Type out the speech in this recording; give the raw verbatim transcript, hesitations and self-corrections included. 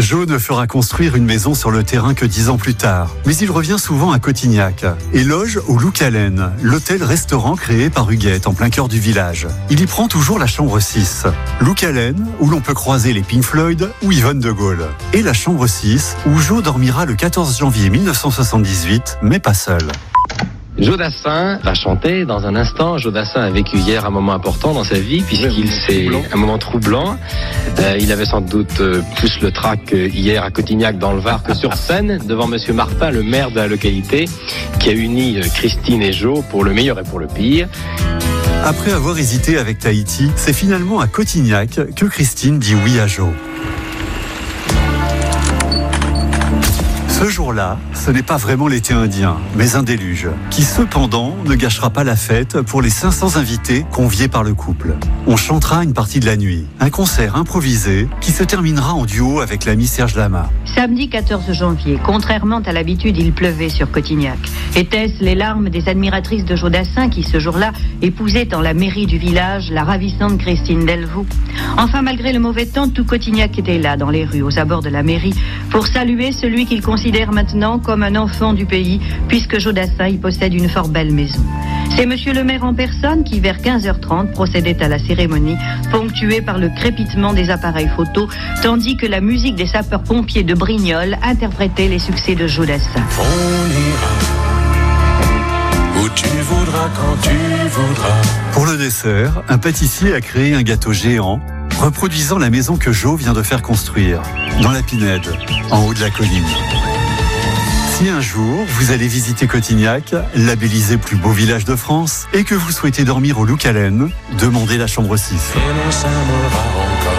Jo ne fera construire une maison sur le terrain que dix ans plus tard. Mais il revient souvent à Cotignac et loge au Loucalen, l'hôtel-restaurant créé par Huguette en plein cœur du village. Il y prend toujours la chambre six. Loucalen, où l'on peut croiser les Pink Floyd ou Yvonne de Gaulle. Et la chambre six, où Jo dormira le quatorze janvier mille neuf cent soixante-dix-huit, mais pas seul. Jo Dassin va chanter dans un instant. Jo Dassin a vécu hier un moment important dans sa vie puisqu'il s'est un moment troublant. Euh, il avait sans doute euh, plus le trac euh, hier à Cotignac dans le Var que sur scène devant Monsieur Martin, le maire de la localité, qui a uni euh, Christine et Jo pour le meilleur et pour le pire. Après avoir hésité avec Tahiti, c'est finalement à Cotignac que Christine dit oui à Jo. Ce jour-là, ce n'est pas vraiment l'été indien, mais un déluge, qui cependant ne gâchera pas la fête pour les cinq cents invités conviés par le couple. On chantera une partie de la nuit, un concert improvisé qui se terminera en duo avec l'ami Serge Lama. Samedi quatorze janvier, contrairement à l'habitude, il pleuvait sur Cotignac. Étaient-ce les larmes des admiratrices de Jo Dassin qui, ce jour-là, épousaient dans la mairie du village la ravissante Christine Delvaux? Enfin, malgré le mauvais temps, tout Cotignac était là, dans les rues, aux abords de la mairie, pour saluer celui qu'il considère maintenant comme un enfant du pays, puisque Jo Dassin y possède une fort belle maison. C'est monsieur le maire en personne qui, vers quinze heures trente, procédait à la cérémonie, ponctuée par le crépitement des appareils photos, tandis que la musique des sapeurs-pompiers de Brignoles interprétait les succès de Jo Dassin. On ira où tu voudras, quand tu voudras. Pour le dessert, un pâtissier a créé un gâteau géant, reproduisant la maison que Jo vient de faire construire, dans la Pinède, en haut de la colline. Si un jour vous allez visiter Cotignac, labellisé plus beau village de France, et que vous souhaitez dormir au Loucalen, demandez la chambre six. Et l'on s'aimera encore.